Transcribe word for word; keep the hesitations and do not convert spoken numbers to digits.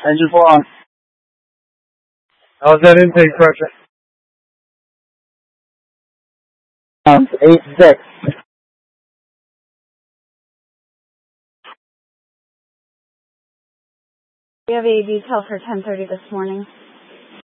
Engine four on. How's that intake pressure? Um, eight six. We have a detail for ten thirty this morning.